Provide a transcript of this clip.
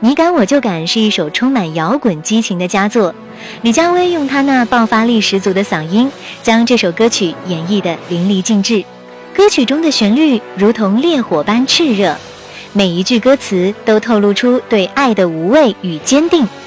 你敢我就敢是一首充满摇滚激情的佳作，李佳薇用她那爆发力十足的嗓音，将这首歌曲演绎得淋漓尽致。歌曲中的旋律如同烈火般炽热，每一句歌词都透露出对爱的无畏与坚定。